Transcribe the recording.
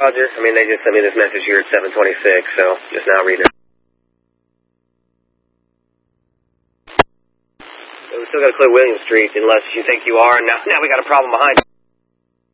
Roger. I mean, they just sent me this message here at 7:26, so just now reading it. So we still got to clear William Street, unless you think you are. Now we got a problem behind you.